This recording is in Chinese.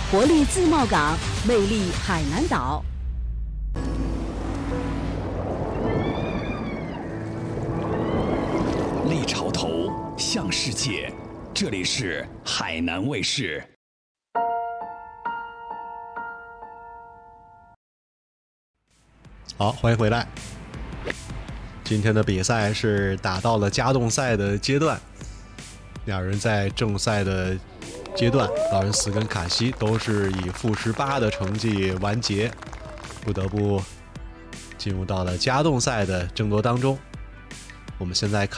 活力自贸港，魅力海南岛。 立潮头，向世界，这里是海南卫视。 好，欢迎回来。今天的比赛是打到了加动赛的阶段，两人在正赛的阶段，劳伦斯跟卡西都是以负18的成绩完结，不得不进入到了加动赛的争夺当中。我们现在看